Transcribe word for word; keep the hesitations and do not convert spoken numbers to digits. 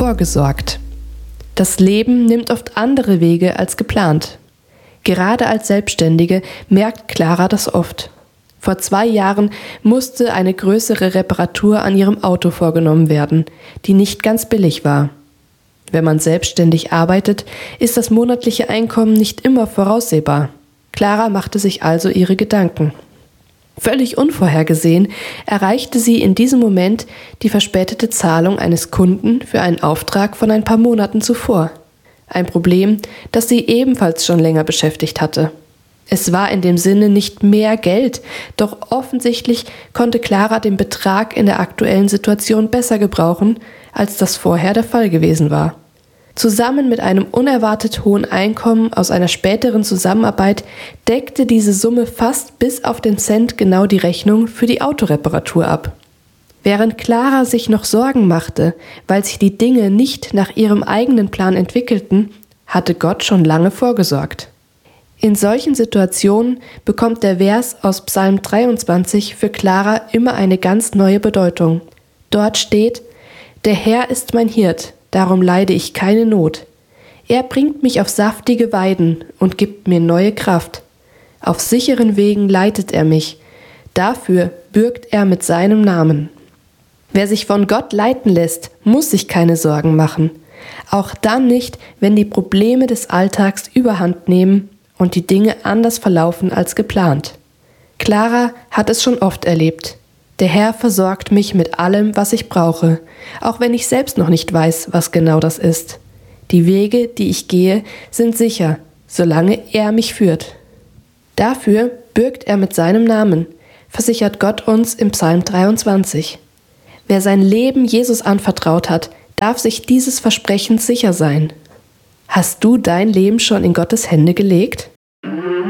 vorgesorgt. Das Leben nimmt oft andere Wege als geplant. Gerade als Selbstständige merkt Clara das oft. Vor zwei Jahren musste eine größere Reparatur an ihrem Auto vorgenommen werden, die nicht ganz billig war. Wenn man selbstständig arbeitet, ist das monatliche Einkommen nicht immer voraussehbar. Clara machte sich also ihre Gedanken. Völlig unvorhergesehen erreichte sie in diesem Moment die verspätete Zahlung eines Kunden für einen Auftrag von ein paar Monaten zuvor. Ein Problem, das sie ebenfalls schon länger beschäftigt hatte. Es war in dem Sinne nicht mehr Geld, doch offensichtlich konnte Clara den Betrag in der aktuellen Situation besser gebrauchen, als das vorher der Fall gewesen war. Zusammen mit einem unerwartet hohen Einkommen aus einer späteren Zusammenarbeit deckte diese Summe fast bis auf den Cent genau die Rechnung für die Autoreparatur ab. Während Clara sich noch Sorgen machte, weil sich die Dinge nicht nach ihrem eigenen Plan entwickelten, hatte Gott schon lange vorgesorgt. In solchen Situationen bekommt der Vers aus Psalm dreiundzwanzig für Clara immer eine ganz neue Bedeutung. Dort steht: Der Herr ist mein Hirt, darum leide ich keine Not. Er bringt mich auf saftige Weiden und gibt mir neue Kraft. Auf sicheren Wegen leitet er mich, dafür bürgt er mit seinem Namen. Wer sich von Gott leiten lässt, muss sich keine Sorgen machen. Auch dann nicht, wenn die Probleme des Alltags überhand nehmen und die Dinge anders verlaufen als geplant. Clara hat es schon oft erlebt. Der Herr versorgt mich mit allem, was ich brauche, auch wenn ich selbst noch nicht weiß, was genau das ist. Die Wege, die ich gehe, sind sicher, solange er mich führt. Dafür bürgt er mit seinem Namen, versichert Gott uns im Psalm dreiundzwanzig. Wer sein Leben Jesus anvertraut hat, darf sich dieses Versprechens sicher sein. Hast du dein Leben schon in Gottes Hände gelegt?